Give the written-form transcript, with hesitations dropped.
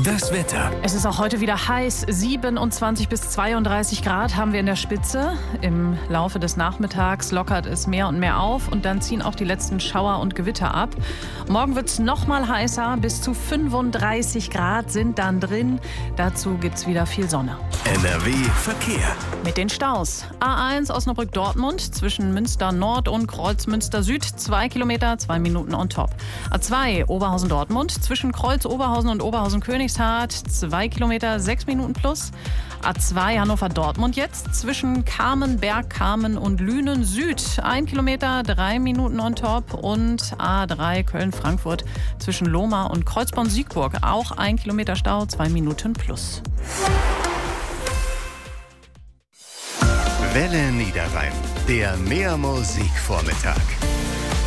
Das Wetter. Es ist auch heute wieder heiß. 27 bis 32 Grad haben wir in der Spitze. Im Laufe des Nachmittags lockert es mehr und mehr auf und dann ziehen auch die letzten Schauer und Gewitter ab. Morgen wird es noch mal heißer. Bis zu 35 Grad sind dann drin. Dazu gibt es wieder viel Sonne. NRW Verkehr. Mit den Staus. A1 Osnabrück-Dortmund zwischen Münster Nord und Kreuz-Münster Süd 2 Kilometer, 2 Minuten on top. A2 Oberhausen-Dortmund zwischen Kreuz-Oberhausen und Oberhausen-Königshardt 2 Kilometer, 6 Minuten plus. A2 Hannover-Dortmund jetzt zwischen Carmen und Lünen Süd 1 Kilometer, 3 Minuten on top. Und A3 Köln-Frankfurt zwischen Lohmar und Kreuzborn-Siegburg auch 1 Kilometer Stau, 2 Minuten plus. Welle Niederrhein, der Mehrmusikvormittag.